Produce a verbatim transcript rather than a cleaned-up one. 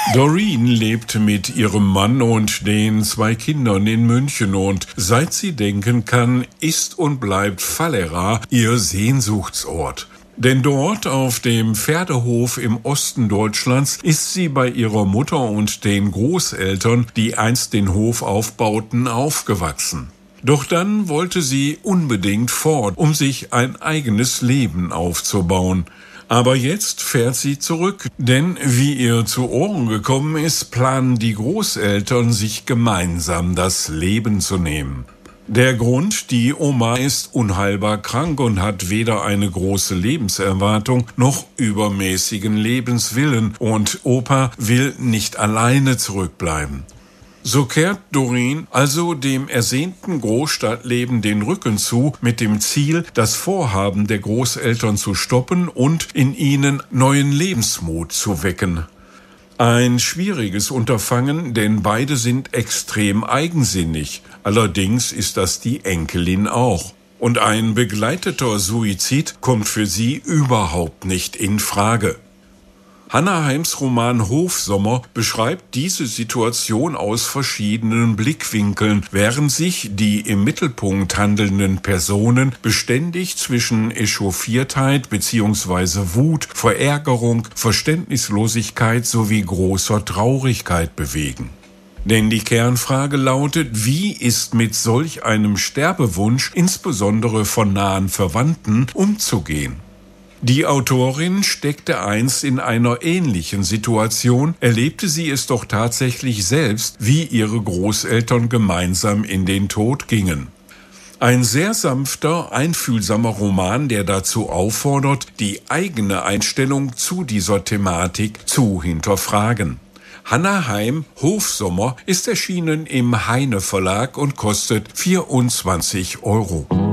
Doreen lebt mit ihrem Mann und den zwei Kindern in München und seit sie denken kann, ist und bleibt Fallera ihr Sehnsuchtsort. Denn dort auf dem Pferdehof im Osten Deutschlands ist sie bei ihrer Mutter und den Großeltern, die einst den Hof aufbauten, aufgewachsen. Doch dann wollte sie unbedingt fort, um sich ein eigenes Leben aufzubauen. Aber jetzt fährt sie zurück, denn wie ihr zu Ohren gekommen ist, planen die Großeltern, sich gemeinsam das Leben zu nehmen. Der Grund: die Oma ist unheilbar krank und hat weder eine große Lebenserwartung noch übermäßigen Lebenswillen und Opa will nicht alleine zurückbleiben. So kehrt Doreen also dem ersehnten Großstadtleben den Rücken zu, mit dem Ziel, das Vorhaben der Großeltern zu stoppen und in ihnen neuen Lebensmut zu wecken. Ein schwieriges Unterfangen, denn beide sind extrem eigensinnig. Allerdings ist das die Enkelin auch. Und ein begleiteter Suizid kommt für sie überhaupt nicht in Frage. Hannah Heims Roman Hofsommer beschreibt diese Situation aus verschiedenen Blickwinkeln, während sich die im Mittelpunkt handelnden Personen beständig zwischen Echauffiertheit bzw. Wut, Verärgerung, Verständnislosigkeit sowie großer Traurigkeit bewegen. Denn die Kernfrage lautet: Wie ist mit solch einem Sterbewunsch, insbesondere von nahen Verwandten, umzugehen? Die Autorin steckte einst in einer ähnlichen Situation, erlebte sie es doch tatsächlich selbst, wie ihre Großeltern gemeinsam in den Tod gingen. Ein sehr sanfter, einfühlsamer Roman, der dazu auffordert, die eigene Einstellung zu dieser Thematik zu hinterfragen. Hannah Heim Hofsommer ist erschienen im Heine Verlag und kostet vierundzwanzig Euro.